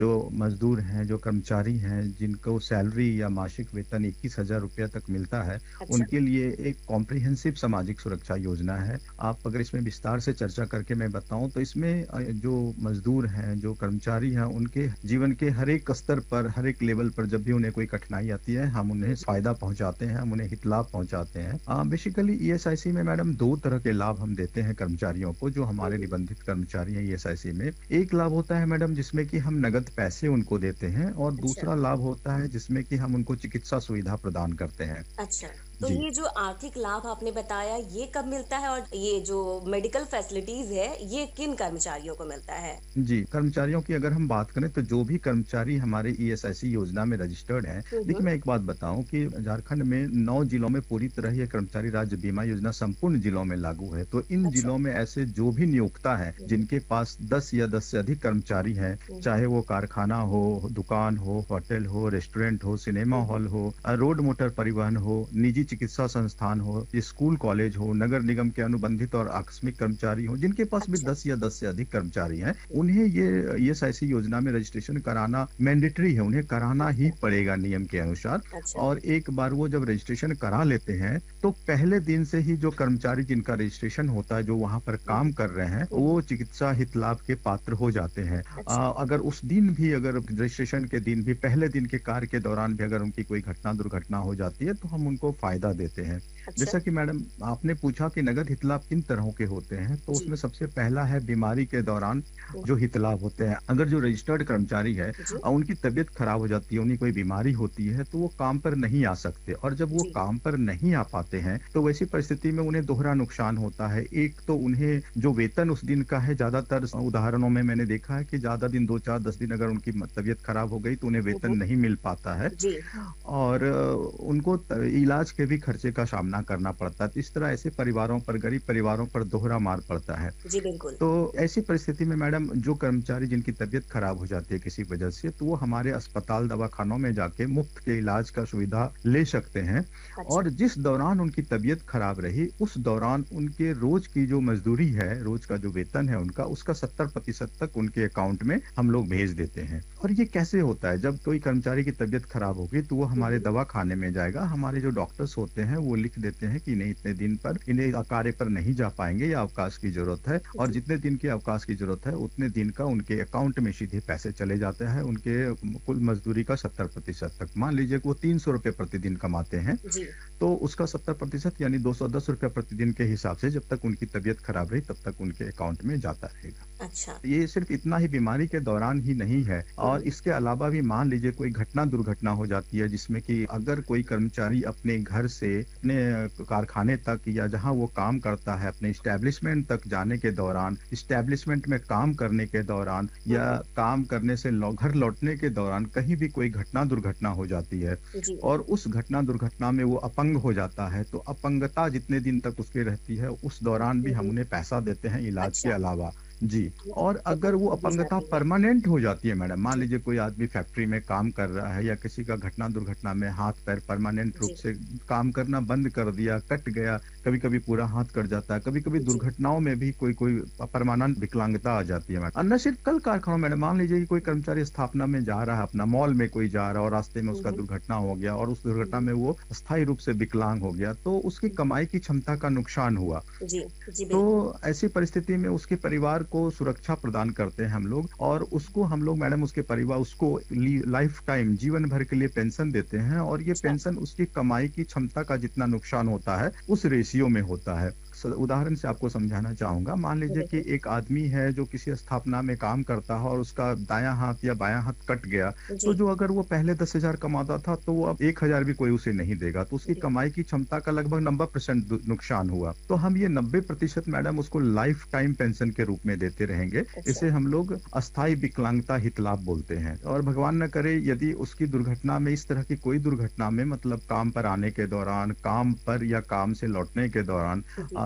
जो मजदूर हैं, जो कर्मचारी हैं, जिनको सैलरी या मासिक वेतन 21,000 रुपया तक मिलता है, अच्छा। उनके लिए एक कॉम्प्रिहेंसिव सामाजिक सुरक्षा योजना है। आप अगर इसमें विस्तार से चर्चा करके मैं बताऊँ तो इसमें जो मजदूर हैं, जो कर्मचारी हैं, उनके जीवन के हर एक स्तर पर, हर एक लेवल पर जब भी उन्हें कोई कठिनाई आती है, हम उन्हें फ़ायदा पहुँचाते हैं, हम उन्हें हित लाभ पहुँचाते हैं। बेसिकली ईएसआईसी में मैडम 2 तरह के लाभ हम देते हैं कर्मचारियों को, जो हुँ, हमारे हुँ। निबंधित कर्मचारी हैं ईएसआईसी में। एक लाभ होता है मैडम जिसमें कि हम नगद पैसे उनको देते हैं और अच्छा। दूसरा लाभ होता है जिसमें कि हम उनको चिकित्सा सुविधा प्रदान करते हैं। अच्छा, तो जी। ये जो आर्थिक लाभ आपने बताया, ये कब मिलता है और ये जो मेडिकल फैसिलिटीज़ है, ये किन कर्मचारियों को मिलता है? जी, कर्मचारियों की अगर हम बात करें तो जो भी कर्मचारी हमारे ईएसआईसी योजना में रजिस्टर्ड हैं, हुँ, देखिए हुँ। मैं एक बात बताऊँ कि झारखंड में 9 जिलों में पूरी तरह ये कर्मचारी राज्य बीमा योजना संपूर्ण जिलों में लागू है। तो इन अच्छा। जिलों में ऐसे जो भी नियोक्ता हैं, हुँ, हुँ। जिनके पास 10 या 10 से अधिक कर्मचारी हैं, हुँ, हुँ। चाहे वो कारखाना हो, दुकान हो, होटल हो, रेस्टोरेंट हो, सिनेमा हुँ, हुँ। हॉल हो, रोड मोटर परिवहन हो, निजी चिकित्सा संस्थान हो, स्कूल कॉलेज हो, नगर निगम के अनुबंधित और आकस्मिक कर्मचारी हों, जिनके पास भी अच्छा। 10 या 10 से अधिक कर्मचारी हैं, उन्हें ये ईएसआईसी योजना में रजिस्ट्रेशन कराना मैंडेटरी है, उन्हें कराना ही अच्छा, पड़ेगा नियम के अनुसार। अच्छा। और एक बार वो जब रजिस्ट्रेशन करा लेते हैं, तो पहले दिन से ही जो कर्मचारी जिनका रजिस्ट्रेशन होता है, जो वहाँ पर हुँ, काम हुँ। कर रहे हैं, हुँ, हुँ। वो चिकित्सा हित लाभ के पात्र हो जाते हैं। अच्छा। अगर उस दिन भी अगर रजिस्ट्रेशन के दिन भी पहले दिन के कार्य के दौरान भी अगर उनकी कोई घटना दुर्घटना हो जाती है, तो हम उनको फ़ायदा देते हैं। अच्छा। जैसा कि मैडम आपने पूछा कि नगद हित लाभ किन तरहों के होते हैं, तो जी। उसमें सबसे पहला है बीमारी के दौरान हुँ, जो हित लाभ होते हैं। अगर जो रजिस्टर्ड कर्मचारी है जी। उनकी तबीयत खराब हो जाती है, उन्हें कोई बीमारी होती है, तो वो काम पर नहीं आ सकते और जब वो जी। काम पर नहीं आ पाते हैं, तो वैसी परिस्थिति में उन्हें दोहरा नुकसान होता है। एक तो उन्हें जो वेतन उस दिन का है, ज़्यादातर उदाहरणों में मैंने देखा है कि ज़्यादा दिन 2, 4, 10 दिन अगर उनकी तबीयत खराब हो गई, तो उन्हें हुँ, वेतन हुँ। नहीं मिल पाता है। जी। और उनको इलाज के भी खर्चे का सामना करना पड़ता है। तो इस तरह ऐसे परिवारों पर, गरीब परिवारों पर दोहरा मार पड़ता है। जी, बिल्कुल। तो ऐसी परिस्थिति में मैडम जो कर्मचारी जिनकी तबीयत खराब हो जाती है किसी वजह से, तो वो हमारे अस्पताल, दवाखानों में जाके मुफ्त के इलाज का सुविधा ले सकते हैं। अच्छा। और जिस दौरान उनकी तबीयत खराब रही, उस दौरान उनके रोज की जो मजदूरी है, रोज का जो वेतन है उनका, उसका 70% तक उनके अकाउंट में हम लोग भेज देते हैं। और ये कैसे होता है? जब कोई कर्मचारी की तबीयत खराब होगी, तो वो हुँ, हमारे हुँ। दवा खाने में जाएगा। हमारे जो डॉक्टर्स होते हैं, वो लिख देते हैं कि नहीं इतने दिन पर इन्हें कार्य पर नहीं जा पाएँगे या अवकाश की ज़रूरत है और जी। जितने दिन के अवकाश की ज़रूरत है, उतने दिन का उनके अकाउंट में सीधे पैसे चले जाते हैं, उनके कुल मज़दूरी का 70% तक। मान लीजिए कि वो ₹300 प्रतिदिन कमाते हैं, जी। तो उसका 70% यानी ₹210 प्रतिदिन के हिसाब से जब तक उनकी तबीयत खराब रही, तब तक उनके अकाउंट में जाता रहेगा। अच्छा। ये सिर्फ इतना ही बीमारी के दौरान ही नहीं है हुँ, और हुँ। इसके अलावा भी मान लीजिए कोई घटना दुर्घटना हो जाती है जिसमें कि अगर कोई कर्मचारी अपने घर से अपने कारखाने तक या जहां वो काम करता है अपने इस्टेब्लिशमेंट तक जाने के दौरान, इस्टेब्लिशमेंट में काम करने के दौरान हुँ, या हुँ। काम करने से घर लौटने के दौरान कहीं भी कोई घटना दुर्घटना हो जाती है जी। और उस घटना दुर्घटना में वो अपंग हो जाता है, तो अपंगता जितने दिन तक उसकी रहती है उस दौरान भी हुँ, हम हुँ। उन्हें पैसा देते हैं इलाज के अच्छा। अलावा। जी। ये और अगर वो दी अपंगता जाती है। परमानेंट हो जाती है मैडम, मान जी। लीजिए कोई आदमी फैक्ट्री में काम कर रहा है या किसी का घटना दुर्घटना में हाथ-पैर परमानेंट रूप जी। से काम करना बंद कर दिया, कट गया, कभी-कभी पूरा हाथ कट जाता है, कभी-कभी जी। दुर्घटनाओं में भी कोई-कोई परमानेंट विकलांगता आ जाती है मैडम। और न सिर्फ कल कारखानों में मैडम, मान लीजिए कि कोई कर्मचारी स्थापना में जा रहा है, अपना मॉल में कोई जा रहा है और रास्ते में हुँ, उसका हुँ। दुर्घटना हो गया और उस हुँ, दुर्घटना हुँ। में वो अस्थायी रूप से विकलांग हो गया, तो उसकी कमाई की क्षमता का नुकसान हुआ। जी। जी, तो बिल्कुल। ऐसी परिस्थिति में उसके परिवार को सुरक्षा प्रदान करते हैं हम लोग और उसको हम लोग मैडम उसके परिवार उसको लाइफ टाइम जीवन भर के लिए पेंशन देते हैं और ये अच्छा। पेंशन उसकी कमाई की क्षमता का जितना नुकसान होता है उस रेशियो में होता है। उदाहरण से आपको समझाना चाहूंगा, मान जी, लीजिए कि बिल्कुल। एक आदमी है जो किसी स्थापना में काम करता है और उसका दायां हाथ या बायां हाथ कट गया, तो जी। जो अगर वो पहले 10,000 कमाता था तो वो अब 1,000 भी कोई उसे नहीं देगा, तो उसकी जी। कमाई की क्षमता का लगभग 90% नुकसान हुआ। तो हम ये 90% मैडम उसको लाइफ टाइम पेंशन के रूप में देते रहेंगे। अच्छा। इसे हम लोग अस्थायी विकलांगता हित लाभ बोलते हैं और भगवान न करे यदि उसकी दुर्घटना में इस तरह की कोई दुर्घटना में मतलब काम पर आने के दौरान, काम पर या काम से लौटने के दौरान जी।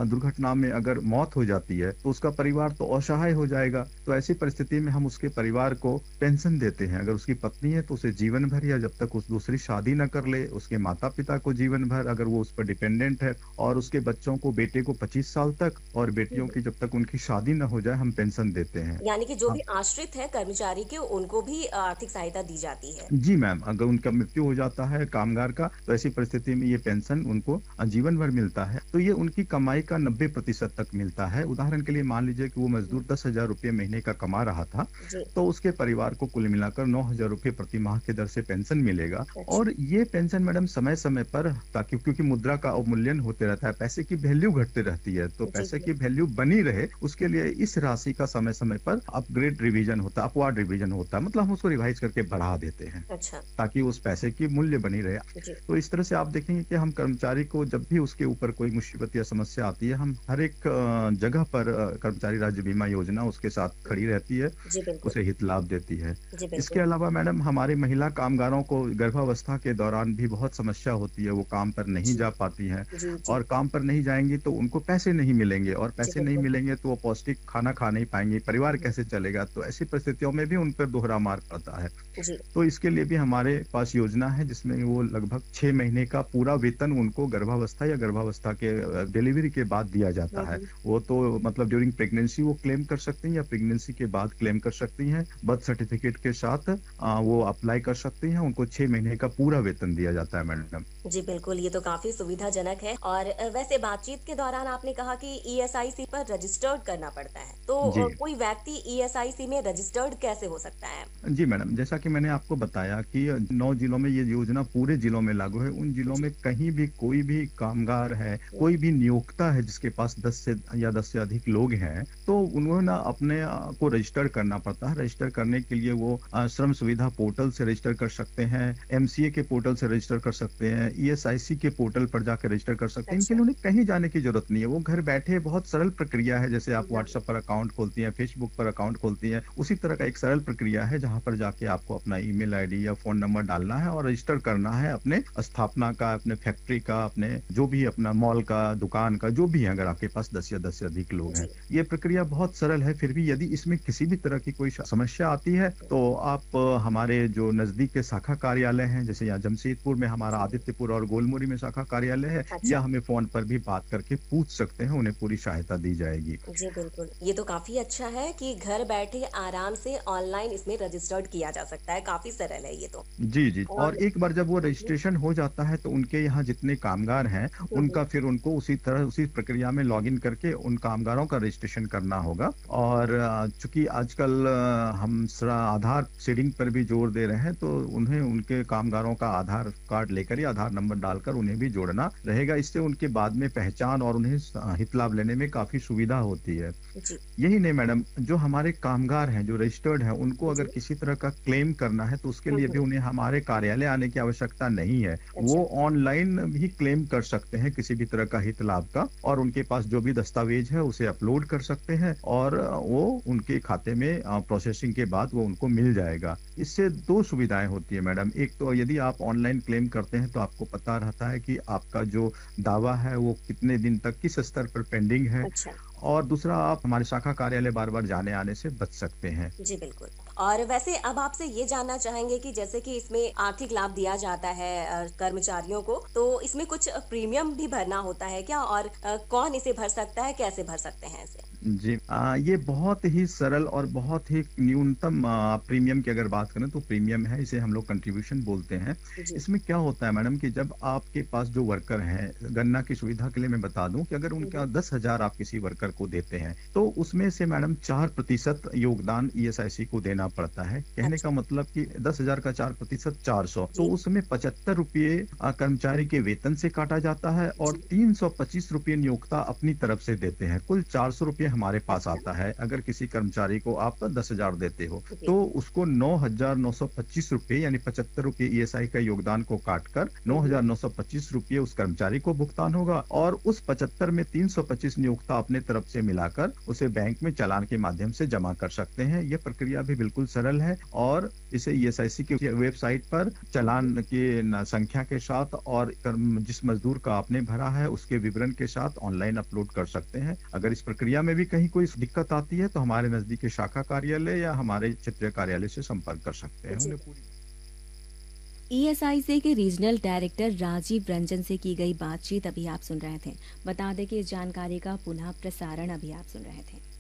दुर्घटना में अगर मौत हो जाती है तो उसका परिवार तो असहाय हो जाएगा। तो ऐसी परिस्थिति में हम उसके परिवार को पेंशन देते हैं। अगर उसकी पत्नी है तो उसे जीवन भर, या जब तक उस दूसरी शादी न कर ले उसके माता पिता को जीवन भर, अगर वो उस पर डिपेंडेंट है, और उसके बच्चों को, बेटे को 25 साल तक, और बेटियों की जब तक उनकी शादी न हो जाए हम पेंशन देते हैं। यानी कि जो भी आश्रित है कर्मचारी के, उनको भी आर्थिक सहायता दी जाती है। जी मैम, अगर उनका मृत्यु हो जाता है कामगार का, तो ऐसी परिस्थिति में ये पेंशन उनको जीवन भर मिलता है। तो ये उनकी कमाई का 90% तक मिलता है। उदाहरण के लिए मान लीजिए कि वो मजदूर 10,000 रुपये महीने का कमा रहा था, जी। तो उसके परिवार को कुल मिलाकर 9,000 रुपये प्रति माह की दर से पेंशन मिलेगा। अच्छा। और ये पेंशन मैडम समय समय पर, ताकि क्योंकि मुद्रा का अवमूल्यन होते रहता है, पैसे की वैल्यू घटती रहती है, तो जी पैसे जी। की वैल्यू बनी रहे उसके लिए इस राशि का समय समय पर अपग्रेड रिवीजन होता है, अपवार्ड रिवीजन होता है, मतलब हम उसको रिवाइज करके बढ़ा देते हैं अच्छा। ताकि उस पैसे की मूल्य बनी रहे। जी। तो इस तरह से आप देखेंगे कि हम कर्मचारी को जब भी उसके ऊपर कोई मुसीबत या समस्या आती है, हम हर एक जगह पर कर्मचारी राज्य बीमा योजना उसके साथ खड़ी रहती है, जी बिल्कुल। उसे हित लाभ देती है। जी इसके बिल्कुल। अलावा मैडम हमारे महिला कामगारों को गर्भावस्था के दौरान भी बहुत समस्या होती है, वो काम पर नहीं जी जा पाती हैं, जी। जी और काम पर नहीं जाएंगी तो उनको पैसे नहीं मिलेंगे, और जी पैसे नहीं बिल्कुल। मिलेंगे तो वो पौष्टिक खाना खा नहीं पाएंगे, परिवार कैसे चलेगा। तो ऐसी परिस्थितियों में भी उन पर दोहरा मार पड़ता है। जी। तो इसके लिए भी हमारे पास योजना है जिसमें वो लगभग 6 महीने का पूरा वेतन उनको गर्भावस्था या गर्भावस्था के डिलीवरी के बाद दिया जाता है। हम्म। वो तो मतलब ड्यूरिंग प्रेगनेंसी वो क्लेम कर सकती हैं, या प्रेगनेंसी के बाद क्लेम कर सकती हैं। बर्थ सर्टिफिकेट के साथ वो अप्लाई कर सकती हैं, उनको 6 महीने का पूरा वेतन दिया जाता है मैडम। जी बिल्कुल, ये तो काफी सुविधाजनक है। और वैसे बातचीत के दौरान आपने कहा कि ईएसआईसी पर रजिस्टर्ड करना पड़ता है, तो जी। कोई व्यक्ति ईएसआईसी में रजिस्टर्ड कैसे हो सकता है? जी मैडम, जैसा कि मैंने आपको बताया कि 9 जिलों में ये योजना पूरे जिलों में लागू है। उन जिलों जी। में कहीं भी कोई भी कामगार है, कोई भी नियोक्ता है जिसके पास 10 से अधिक लोग हैं, तो उन्होंने अपने को रजिस्टर करना पड़ता है। रजिस्टर करने के लिए वो श्रम सुविधा पोर्टल से रजिस्टर कर सकते हैं, एमसीए के पोर्टल से रजिस्टर कर सकते हैं, ईएसआईसी के पोर्टल पर जाकर रजिस्टर कर सकते हैं। इनके अच्छा। लिए उन्हें कहीं जाने की जरूरत नहीं है, वो घर बैठे, बहुत सरल प्रक्रिया है। जैसे आप व्हाट्सएप पर अकाउंट खोलती हैं, फेसबुक पर अकाउंट खोलती हैं, उसी तरह का एक सरल प्रक्रिया है जहां पर जाके आपको अपना ईमेल आईडी या फोन नंबर डालना है और रजिस्टर करना है अपने स्थापना का, अपने फैक्ट्री का, अपने जो भी अपना मॉल का, दुकान का, जो भी है, अगर आपके पास 10 या 10 से अधिक लोग हैं। जी। ये प्रक्रिया बहुत सरल है। फिर भी यदि इसमें किसी भी तरह की कोई समस्या आती है तो आप हमारे जो नजदीक के शाखा कार्यालय हैं, जैसे यहाँ जमशेदपुर में हमारा आदित्यपुर और गोलमुरी में शाखा कार्यालय है, अच्छा। या हमें फोन पर भी बात करके पूछ सकते हैं, उन्हें पूरी सहायता दी जाएगी। जी बिल्कुल, ये तो काफी अच्छा है कि घर बैठे आराम से ऑनलाइन इसमें रजिस्टर्ड किया जा सकता है। काफी सरल है ये तो। जी, जी। और और एक बार जब वो रजिस्ट्रेशन हो जाता है तो उनके यहाँ जितने कामगार हैं, उनका फिर उनको उसी तरह उसी प्रक्रिया में लॉगिन करके उन कामगारों का रजिस्ट्रेशन करना होगा। और चूंकि आजकल हम आधार सीडिंग पर भी जोर दे रहे हैं, तो उन्हें उनके कामगारों का आधार कार्ड लेकर या आधार नंबर डालकर उन्हें भी जोड़ना रहेगा। इससे उनके बाद में पहचान और उन्हें हित लाभ लेने में काफी सुविधा होती है। जी। यही नहीं मैडम, जो हमारे कामगार हैं, जो रजिस्टर्ड हैं, उनको अगर जी। किसी तरह का क्लेम करना है तो उसके लिए भी उन्हें हमारे कार्यालय आने की आवश्यकता नहीं है। वो अच्छा। ऑनलाइन भी क्लेम कर सकते हैं किसी भी तरह का हित लाभ का, और उनके पास जो भी दस्तावेज है उसे अपलोड कर सकते हैं, और वो उनके खाते में प्रोसेसिंग के बाद वो उनको मिल जाएगा। इससे दो सुविधाएं होती है मैडम। एक तो यदि आप ऑनलाइन क्लेम करते हैं तो आपको पता रहता है कि आपका जो दावा है वो कितने दिन तक किस स्तर पर पेंडिंग है, अच्छा। और दूसरा आप हमारे शाखा कार्यालय बार बार जाने आने से बच सकते हैं। जी बिल्कुल। और वैसे अब आपसे ये जानना चाहेंगे कि जैसे कि इसमें आर्थिक लाभ दिया जाता है कर्मचारियों को, तो इसमें कुछ प्रीमियम भी भरना होता है क्या? और कौन इसे भर सकता है, कैसे भर सकते हैं इसे? जी, ये बहुत ही सरल और बहुत ही न्यूनतम प्रीमियम की अगर बात करें तो प्रीमियम है, इसे हम लोग कंट्रीब्यूशन बोलते हैं। जी। इसमें क्या होता है मैडम कि जब आपके पास जो वर्कर हैं, गणना की सुविधा के लिए मैं बता दूं कि अगर उनका 10,000 आप किसी वर्कर को देते हैं तो उसमें से मैडम 4% योगदान ईएसआईसी को देना पड़ता है। कहने अच्छा। का मतलब कि 10,000 का 4% 400, तो जी। उसमें 75 रुपये कर्मचारी के वेतन से काटा जाता है और 325 रुपये नियोक्ता अपनी तरफ से देते हैं। कुल 400 रुपये हमारे पास आता है, अगर किसी कर्मचारी को आप 10,000 देते हो, जी। तो उसको 9,925 रुपए यानी 75 रुपए ईएसआई का योगदान को काटकर 9,925 रुपए उस कर्मचारी को भुगतान होगा, और उस 75 में 325 नियोक्ता अपने तरफ से मिलाकर उसे बैंक में चालान के माध्यम से जमा कर सकते हैं। यह प्रक्रिया भी बिल्कुल सरल है, और इसे ईएसआईसी की वेबसाइट पर चालान की संख्या के साथ और जिस मजदूर का आपने भरा है उसके विवरण के साथ ऑनलाइन अपलोड कर सकते हैं। अगर इस प्रक्रिया में भी कहीं कोई दिक्कत आती है तो हमारे नजदीकी शाखा कार्यालय या हमारे क्षेत्रीय कार्यालय से संपर्क कर सकते हैं। जी। उन्हें पूरी ईएसआईसी के रीजनल डायरेक्टर राजीव रंजन से की गई बातचीत अभी आप सुन रहे थे। बता दें कि इस जानकारी का पुनः प्रसारण अभी आप सुन रहे थे।